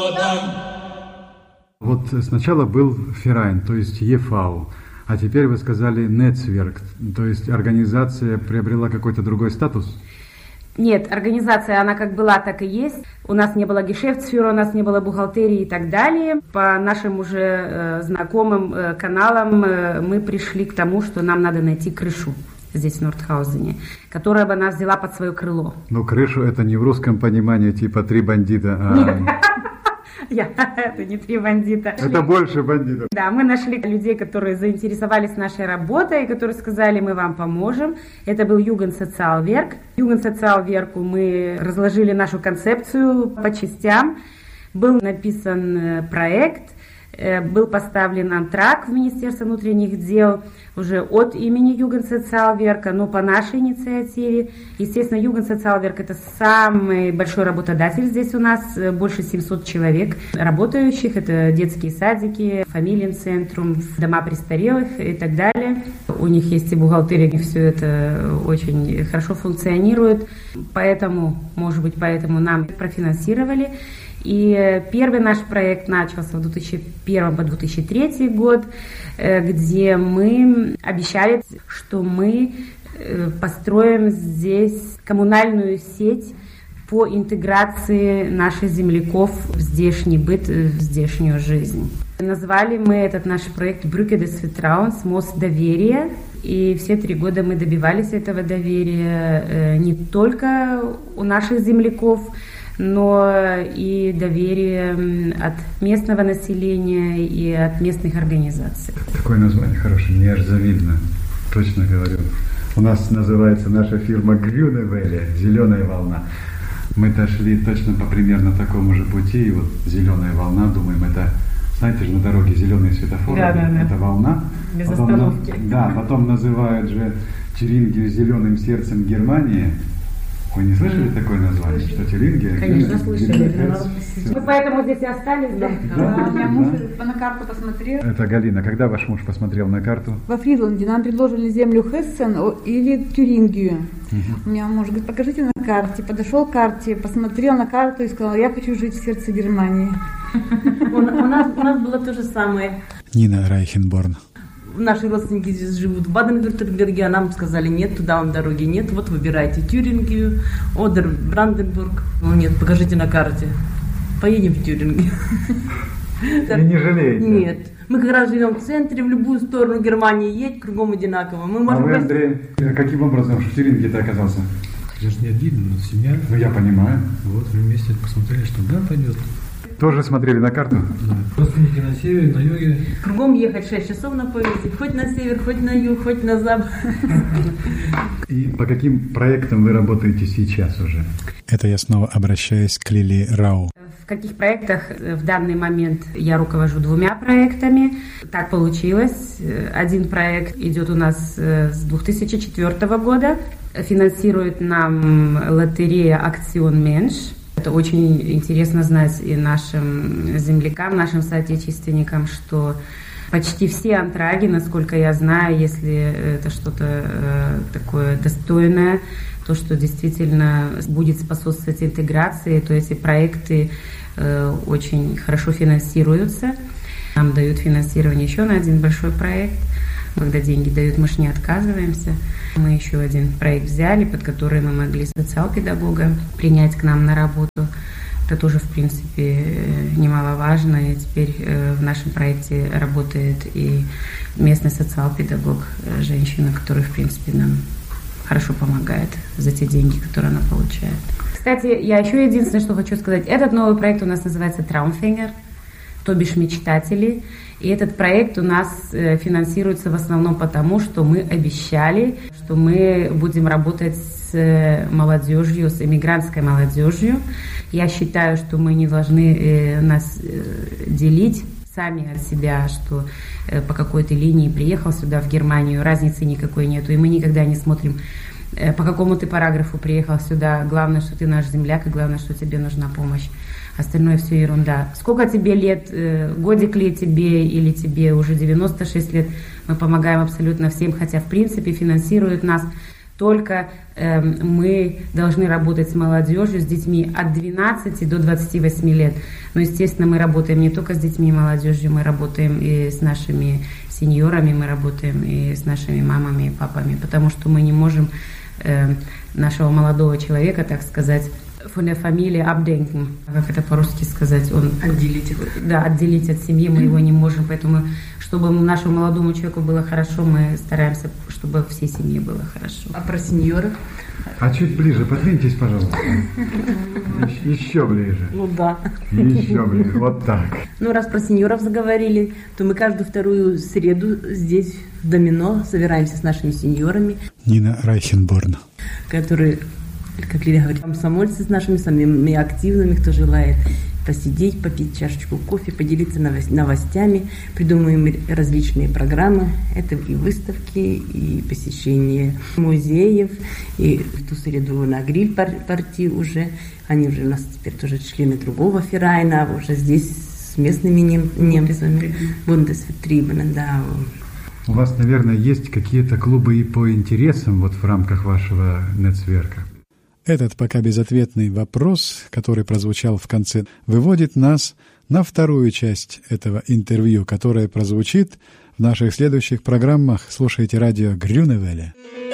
Вот сначала был Ферайн, то есть ЕФАУ, а теперь вы сказали Нецверк, то есть организация приобрела какой-то другой статус? Нет, организация, она как была, так и есть. У нас не было гешефтсфюрера, у нас не было бухгалтерии и так далее. По нашим уже знакомым каналам мы пришли к тому, что нам надо найти крышу здесь, в Нордхаузене, которая бы нас взяла под свое крыло. Но крышу это не в русском понимании, типа три бандита, а... Это не три бандита. Это больше бандитов. Да, мы нашли людей, которые заинтересовались нашей работой, которые сказали, мы вам поможем. Это был Югенсоциалверк. Югенсоциалверку мы разложили нашу концепцию по частям. Был написан проект, был поставлен антракт в Министерство внутренних дел уже от имени Югенсоциалверка, но по нашей инициативе. Естественно, Югенсоциалверк – это самый большой работодатель здесь у нас, больше 700 человек работающих. Это детские садики, фамилиенцентрум, дома престарелых и так далее. У них есть и бухгалтерия, у них все это очень хорошо функционирует. Поэтому, может быть, поэтому нам профинансировали. И первый наш проект начался в 2001 по 2003 год, где мы обещали, что мы построим здесь коммунальную сеть по интеграции наших земляков в здешний быт, в здешнюю жизнь. Назвали мы этот наш проект «Brücke des Vertrauens», мост доверия. И все 3 года мы добивались этого доверия не только у наших земляков, но и доверие от местного населения и от местных организаций. Такое название хорошее, мне аж завидно, точно говорю. У нас называется наша фирма «Grüne Welle», «Зеленая волна». Мы-то шли точно по примерно такому же пути, и вот «Зеленая волна», думаем, это, знаете же, на дороге зеленые светофоры, да. Это волна. Без потом, остановки. Да, потом называют же Тюрингию «зеленым сердцем Германии». Вы не слышали такое название, что Тюрингия? Конечно, слышали. Мы поэтому здесь и остались, да? Да, у меня муж на карту посмотрел. Это Галина. Когда ваш муж посмотрел на карту? Во Фризланде нам предложили землю Хессен или Тюрингию. У меня муж говорит, покажите на карте. Подошел к карте, посмотрел на карту и сказал, я хочу жить в сердце Германии. У нас было то же самое. Нина Райхенборн. Наши родственники здесь живут в Баден-Вюртемберге, а нам сказали, нет, туда вам дороги нет, вот выбирайте Тюрингию, Одер, Бранденбург. Ну нет, покажите на карте. Поедем в Тюрингию. И не жалеете? Нет. Мы как раз живем в центре, в любую сторону Германии едь, кругом одинаково. Мы можем вы, Андрей, каким образом в Тюрингии-то оказался? Я же не один, но семья. Ну, я понимаю. Вот, мы вместе посмотрели, что да, пойдет. Тоже смотрели на карту? Да. Родственники на севере, на юге. Кругом ехать 6 часов на поезде, хоть на север, хоть на юг, хоть на запад. И по каким проектам вы работаете сейчас уже? Это я снова обращаюсь к Лили Рау. В каких проектах в данный момент я руковожу 2 проектами. Так получилось. Один проект идет у нас с 2004 года. Финансирует нам лотерея «Акцион Менш». Это очень интересно знать и нашим землякам, нашим соотечественникам, что почти все антраги, насколько я знаю, если это что-то такое достойное, то, что действительно будет способствовать интеграции, то эти проекты очень хорошо финансируются. Нам дают финансирование еще на один большой проект. Когда деньги дают, мы же не отказываемся. Мы еще один проект взяли, под который мы могли социал-педагога принять к нам на работу. Это тоже, в принципе, немаловажно. И теперь в нашем проекте работает и местный социал-педагог, женщина, которая, в принципе, нам хорошо помогает за те деньги, которые она получает. Кстати, я еще единственное, что хочу сказать. Этот новый проект у нас называется «Traumfänger», то бишь «Мечтатели». И этот проект у нас финансируется в основном потому, что мы обещали, что мы будем работать с молодежью, с эмигрантской молодежью. Я считаю, что мы не должны нас делить сами от себя, что по какой-то линии приехал сюда, в Германию, разницы никакой нету. И мы никогда не смотрим, по какому ты параграфу приехал сюда. Главное, что ты наш земляк, и главное, что тебе нужна помощь. Остальное все ерунда. Сколько тебе лет, годик ли тебе или тебе уже 96 лет, мы помогаем абсолютно всем, хотя в принципе финансируют нас только мы должны работать с молодежью, с детьми от 12 до 28 лет. Но, естественно, мы работаем не только с детьми и молодежью, мы работаем и с нашими сеньорами, мы работаем и с нашими мамами и папами, потому что мы не можем нашего молодого человека, так сказать, von der Familie abdenken. Как это по-русски сказать? Отделить. Да, отделить от семьи мы его не можем, поэтому, чтобы нашему молодому человеку было хорошо, мы стараемся, чтобы всей семье было хорошо. А про сеньоров? А чуть ближе, подвиньтесь, пожалуйста. Еще ближе. Ну да. Еще ближе, вот так. Ну, раз про сеньоров заговорили, то мы каждую вторую среду здесь, в Домино, собираемся с нашими сеньорами. Нина Райхенборн. Которые, как Лилия говорит, комсомольцы с нашими самыми активными, кто желает посидеть, попить чашечку кофе, поделиться новостями. Придумываем различные программы. Это и выставки, и посещение музеев, и в ту среду на гриль партии уже. Они уже у нас теперь тоже члены другого ферайна, уже здесь с местными немцами. Бундесвертрибуnen, да. У вас, наверное, есть какие-то клубы и по интересам вот в рамках вашего нетцверка? Этот пока безответный вопрос, который прозвучал в конце, выводит нас на вторую часть этого интервью, которое прозвучит в наших следующих программах. Слушайте радио Grüne Welle.